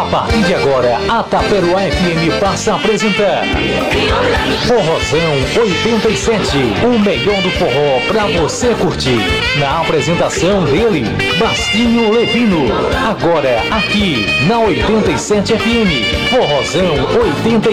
A partir de agora, a Taperoá FM passa a apresentar Forrozão 87, o melhor do forró pra você curtir. Na apresentação dele, Bastinho Levino. Agora, aqui na 87 FM, Forrozão 87.